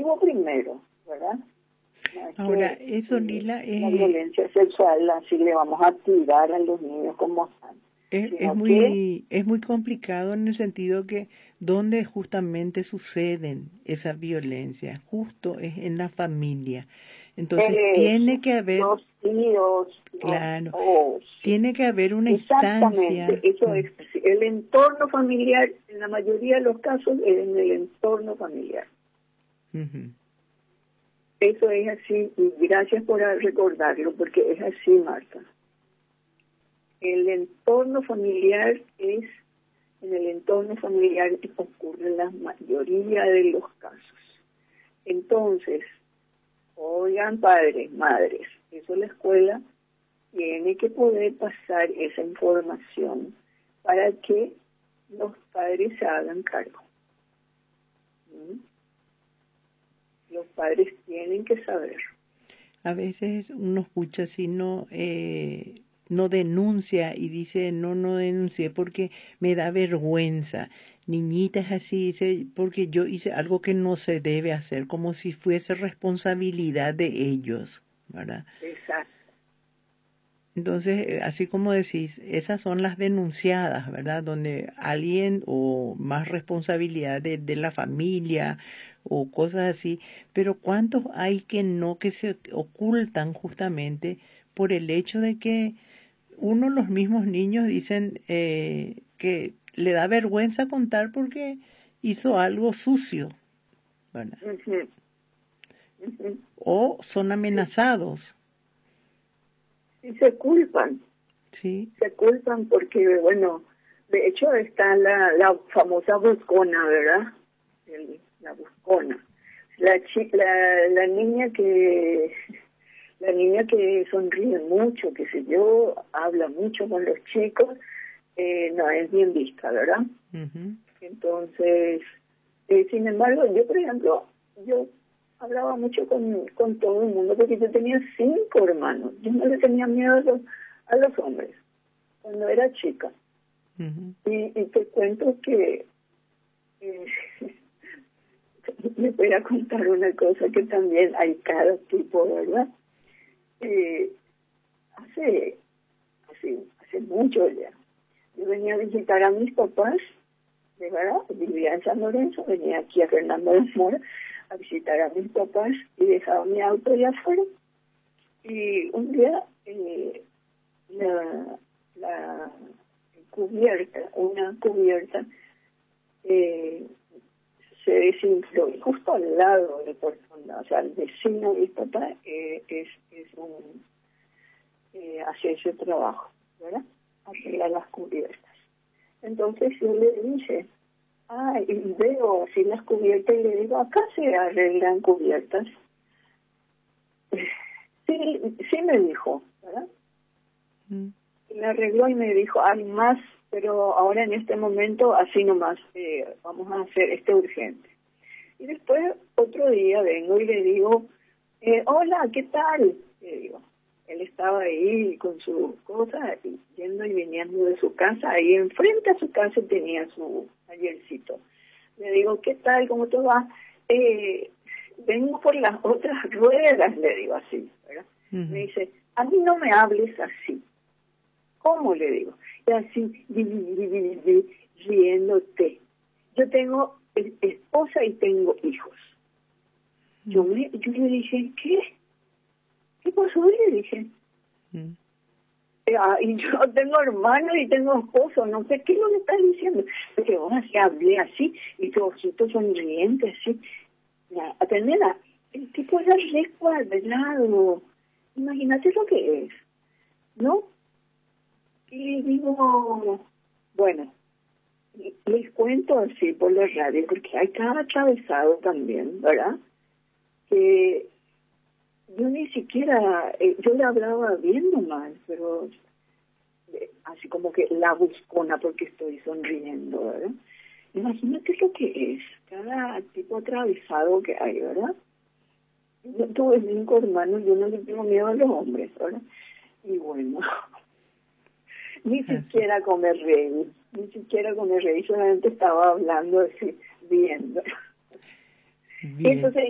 objetivo primero, ¿verdad? No es Ahora, que, eso, Lila, la violencia sexual, así le vamos a tirar a los niños como están. es muy complicado en el sentido que donde justamente suceden esa violencia, justo es en la familia. Entonces tiene que haber, los tíos, claro, los tiene que haber una exactamente, instancia. eso es el entorno familiar, en la mayoría de los casos es en el entorno familiar. Uh-huh. Eso es así, y gracias por recordarlo, porque es así, Marta. El entorno familiar es, en el entorno familiar ocurre la mayoría de los casos. Entonces, oigan, padres, madres, eso la escuela tiene que poder pasar esa información para que los padres se hagan cargo. Los padres tienen que saber. A veces uno escucha si no denuncia y dice no denuncié porque me da vergüenza. Niñitas así dice porque yo hice algo que no se debe hacer, como si fuese responsabilidad de ellos, ¿verdad? Exacto. Entonces, así como decís, esas son las denunciadas, ¿verdad? Donde alguien o más responsabilidad de la familia o cosas así, pero ¿cuántos hay que se ocultan justamente por el hecho de que los mismos niños dicen que le da vergüenza contar porque hizo algo sucio, ¿verdad? Uh-huh. Uh-huh. O son amenazados. Y se culpan. Sí. Se culpan porque, bueno, de hecho está la famosa buscona, ¿verdad? La buscona. La niña que sonríe mucho, que sé yo, habla mucho con los chicos, no es bien vista, ¿verdad? Uh-huh. Entonces, sin embargo, yo, por ejemplo, yo hablaba mucho con todo el mundo porque yo tenía 5 hermanos. Yo no le tenía miedo a los hombres cuando era chica. Uh-huh. Y te cuento que les voy a contar una cosa que también hay cada tipo, ¿verdad? Hace mucho ya. Yo venía a visitar a mis papás, de verdad, vivía en San Lorenzo, venía aquí a Fernando de Mora a visitar a mis papás y dejaba mi auto allá afuera. Y un día la cubierta, una cubierta, se desinfló y justo al lado del portón, o sea, el vecino de mi papá hace ese trabajo, ¿verdad? Arregla las cubiertas. Entonces yo le dije, y veo así las cubiertas y le digo, acá se arreglan cubiertas. Sí me dijo, ¿verdad? Y me arregló y me dijo, hay más, pero ahora en este momento así nomás, vamos a hacer urgente. Y después otro día vengo y le digo, hola, ¿qué tal? Le digo, él estaba ahí con su cosa, yendo y viniendo de su casa, ahí enfrente a su casa tenía su tallercito. Le digo, ¿qué tal? ¿Cómo te va? Vengo por las otras ruedas, le digo así, ¿verdad? Uh-huh. Me dice, a mí no me hables así. ¿Cómo? Le digo. Y así, riéndote. Yo tengo esposa y tengo hijos. Yo le dije, ¿qué pasó? Le dije. Y yo tengo hermanos y tengo esposo, no sé qué es lo que estás diciendo. Porque vos así hablé así y tus ojitos sonrientes así. Atendela, el tipo era re cuadrado. Imagínate lo que es, ¿no? Y digo, bueno, les cuento así por la radio, porque hay cada atravesado también, ¿verdad? Que yo ni siquiera, yo le hablaba bien nomás, pero así como que la buscona porque estoy sonriendo, ¿verdad? Imagínate lo que es, cada tipo atravesado que hay, ¿verdad? Yo tuve 5 hermanos, yo no le tengo miedo a los hombres, ¿verdad? Y bueno, ni siquiera comer reír, solamente estaba hablando así, viendo. Entonces